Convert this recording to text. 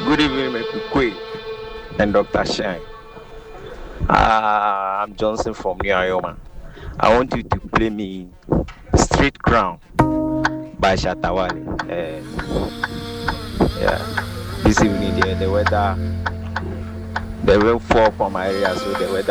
Good evening, Mekukwe and Dr. Shine. I'm Johnson from New Ayoma. I want you to play me Street Crown by Shatawale. Yeah. This evening, the weather, the rainfall from my area, so the weather